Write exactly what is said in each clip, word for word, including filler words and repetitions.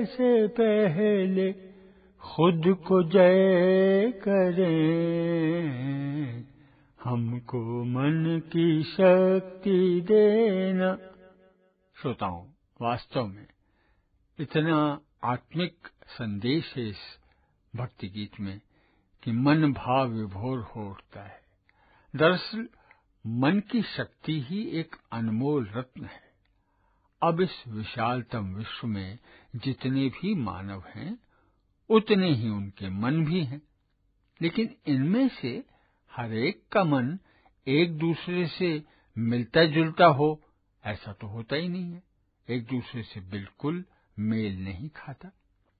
से पहले खुद को जय करें, हमको मन की शक्ति देना। श्रोताओं, वास्तव में इतना आत्मिक संदेश है इस भक्ति गीत में कि मन भाव विभोर हो उठता है। दरअसल मन की शक्ति ही एक अनमोल रत्न है। अब इस विशालतम विश्व में जितने भी मानव हैं, उतने ही उनके मन भी हैं, लेकिन इनमें से हर एक का मन एक दूसरे से मिलता जुलता हो, ऐसा तो होता ही नहीं है। एक दूसरे से बिल्कुल मेल नहीं खाता।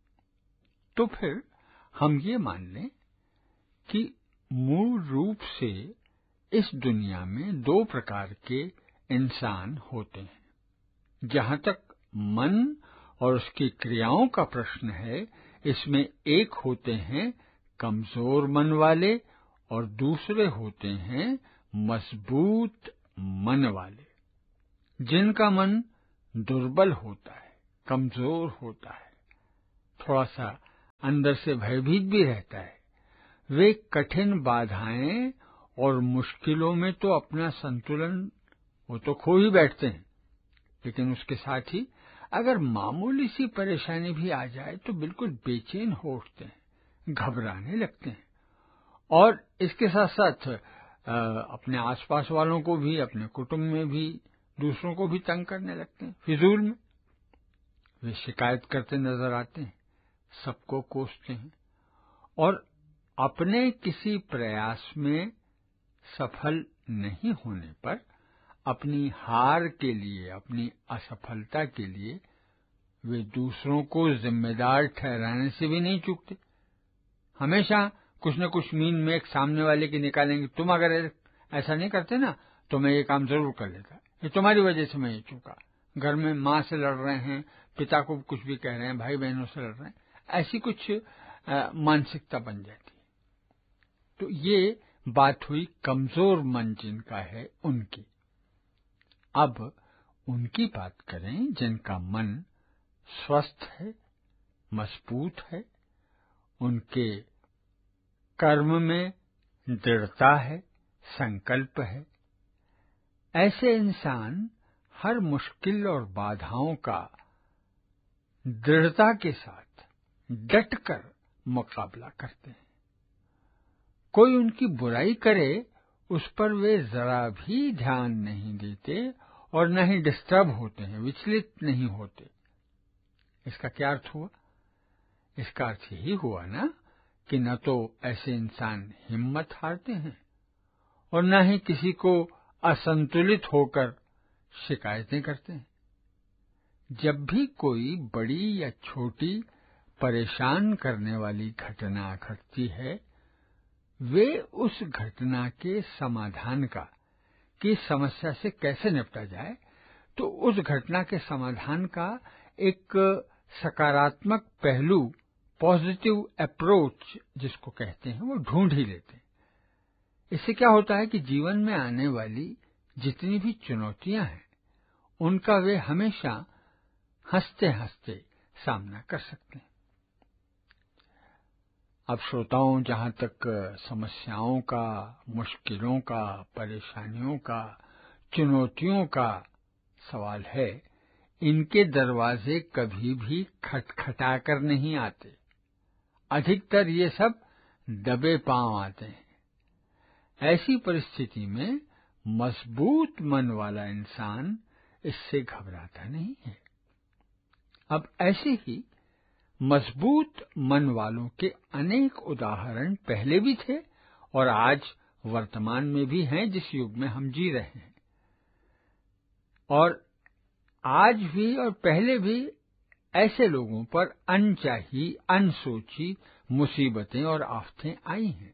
तो फिर हम ये मान लें कि मूल रूप से इस दुनिया में दो प्रकार के इंसान होते हैं। जहां तक मन और उसकी क्रियाओं का प्रश्न है, इसमें एक होते हैं कमजोर मन वाले और दूसरे होते हैं मजबूत मन वाले। जिनका मन दुर्बल होता है, कमजोर होता है, थोड़ा सा अंदर से भयभीत भी रहता है, वे कठिन बाधाएं और मुश्किलों में तो अपना संतुलन वो तो खो ही बैठते हैं, लेकिन उसके साथ ही अगर मामूली सी परेशानी भी आ जाए तो बिल्कुल बेचैन हो उठते हैं, घबराने लगते हैं और इसके साथ साथ अपने आसपास वालों को भी, अपने कुटुंब में भी, दूसरों को भी तंग करने लगते हैं। फिजूल में वे शिकायत करते नजर आते हैं, सबको कोसते हैं और अपने किसी प्रयास में सफल नहीं होने पर अपनी हार के लिए, अपनी असफलता के लिए वे दूसरों को जिम्मेदार ठहराने से भी नहीं चूकते। हमेशा कुछ न कुछ मीन में सामने वाले की निकालेंगे, तुम अगर ऐसा नहीं करते ना तो मैं ये काम जरूर कर लेता, ये तुम्हारी वजह से मैं ये चूका। घर में माँ से लड़ रहे हैं, पिता को कुछ भी कह रहे हैं, भाई बहनों से लड़ रहे हैं, ऐसी कुछ आ, मानसिकता बन जाती है। तो ये बात हुई कमजोर मन जिनका है उनकी। अब उनकी बात करें जिनका मन स्वस्थ है, मजबूत है, उनके कर्म में दृढ़ता है, संकल्प है। ऐसे इंसान हर मुश्किल और बाधाओं का दृढ़ता के साथ डटकर मुकाबला करते हैं। कोई उनकी बुराई करे उस पर वे जरा भी ध्यान नहीं देते और न ही डिस्टर्ब होते हैं, विचलित नहीं होते। इसका क्या अर्थ हुआ? इसका अर्थ यही हुआ ना कि न तो ऐसे इंसान हिम्मत हारते हैं और न ही किसी को असंतुलित होकर शिकायतें करते हैं। जब भी कोई बड़ी या छोटी परेशान करने वाली घटना घटती है, वे उस घटना के समाधान का, कि समस्या से कैसे निपटा जाए, तो उस घटना के समाधान का एक सकारात्मक पहलू, पॉजिटिव अप्रोच जिसको कहते हैं, वो ढूंढ ही लेते हैं। इससे क्या होता है कि जीवन में आने वाली जितनी भी चुनौतियां हैं, उनका वे हमेशा हंसते हंसते सामना कर सकते हैं। अब श्रोताओं, जहां तक समस्याओं का, मुश्किलों का, परेशानियों का, चुनौतियों का सवाल है, इनके दरवाजे कभी भी खटखटा कर नहीं आते। अधिकतर ये सब दबे पांव आते हैं। ऐसी परिस्थिति में मजबूत मन वाला इंसान इससे घबराता नहीं है। अब ऐसे ही मजबूत मन वालों के अनेक उदाहरण पहले भी थे और आज वर्तमान में भी हैं, जिस युग में हम जी रहे हैं। और आज भी और पहले भी ऐसे लोगों पर अनचाही, अनसोची मुसीबतें और आफतें आई हैं।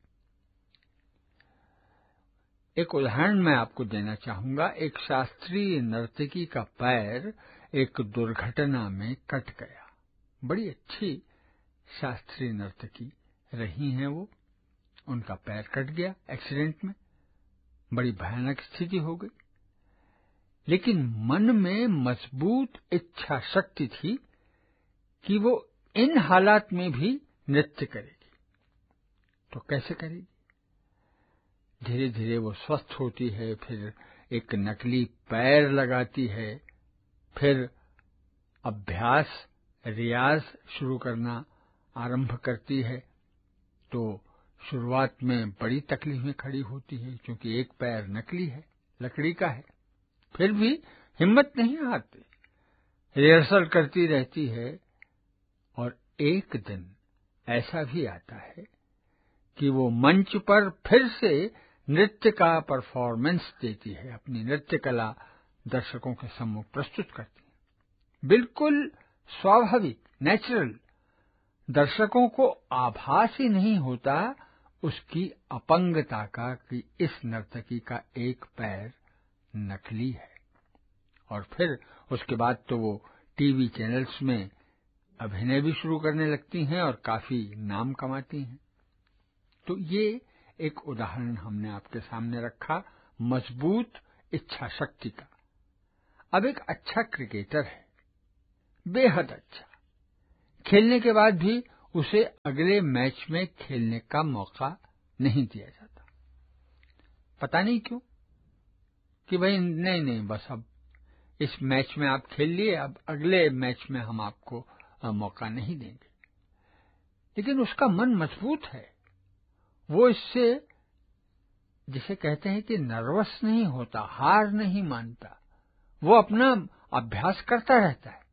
एक उदाहरण मैं आपको देना चाहूंगा। एक शास्त्रीय नर्तकी का पैर एक दुर्घटना में कट गया। बड़ी अच्छी शास्त्रीय नर्तकी रही हैं वो, उनका पैर कट गया एक्सीडेंट में, बड़ी भयानक स्थिति हो गई। लेकिन मन में मजबूत इच्छा शक्ति थी कि वो इन हालात में भी नृत्य करेगी। तो कैसे करेगी? धीरे धीरे वो स्वस्थ होती है, फिर एक नकली पैर लगाती है, फिर अभ्यास रियाज शुरू करना आरंभ करती है। तो शुरुआत में बड़ी तकलीफ में खड़ी होती है, क्योंकि एक पैर नकली है, लकड़ी का है। फिर भी हिम्मत नहीं हारती, रिहर्सल करती रहती है। और एक दिन ऐसा भी आता है कि वो मंच पर फिर से नृत्य का परफॉर्मेंस देती है, अपनी नृत्य कला दर्शकों के सम्मुख प्रस्तुत करती है। बिल्कुल स्वाभाविक, नेचुरल। दर्शकों को आभास ही नहीं होता उसकी अपंगता का कि इस नर्तकी का एक पैर नकली है। और फिर उसके बाद तो वो टीवी चैनल्स में अभिनय भी शुरू करने लगती हैं और काफी नाम कमाती हैं। तो ये एक उदाहरण हमने आपके सामने रखा मजबूत इच्छा शक्ति का। अब एक अच्छा क्रिकेटर है, बेहद अच्छा, खेलने के बाद भी उसे अगले मैच में खेलने का मौका नहीं दिया जाता। पता नहीं क्यों, कि भाई नहीं नहीं बस अब इस मैच में आप खेल लिए, अब अगले मैच में हम आपको मौका नहीं देंगे। लेकिन उसका मन मजबूत है, वो इससे जिसे कहते हैं कि नर्वस नहीं होता, हार नहीं मानता। वो अपना अभ्यास करता रहता है,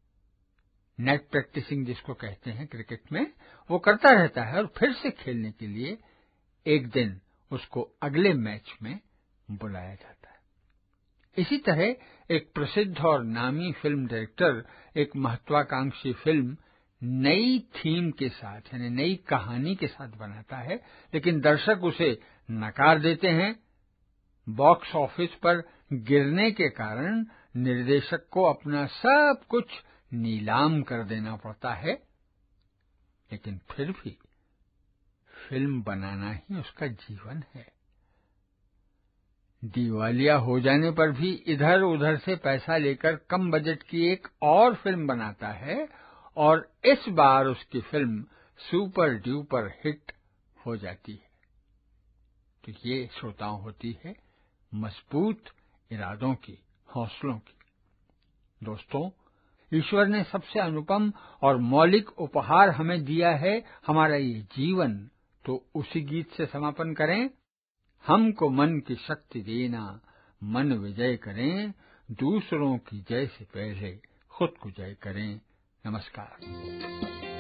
नेट प्रैक्टिसिंग जिसको कहते हैं क्रिकेट में, वो करता रहता है। और फिर से खेलने के लिए एक दिन उसको अगले मैच में बुलाया जाता है। इसी तरह एक प्रसिद्ध और नामी फिल्म डायरेक्टर एक महत्वाकांक्षी फिल्म नई थीम के साथ, यानी नई कहानी के साथ बनाता है, लेकिन दर्शक उसे नकार देते हैं। बॉक्स ऑफिस पर गिरने के कारण निर्देशक को अपना सब कुछ नीलाम कर देना पड़ता है। लेकिन फिर भी फिल्म बनाना ही उसका जीवन है। दिवालिया हो जाने पर भी इधर उधर से पैसा लेकर कम बजट की एक और फिल्म बनाता है, और इस बार उसकी फिल्म सुपर ड्यूपर हिट हो जाती है। तो ये श्रोताओं होती है मजबूत इरादों की, हौसलों की। दोस्तों, ईश्वर ने सबसे अनुपम और मौलिक उपहार हमें दिया है, हमारा ये जीवन। तो उसी गीत से समापन करें। हमको मन की शक्ति देना, मन विजय करें, दूसरों की जय से पहले खुद को जय करें। नमस्कार।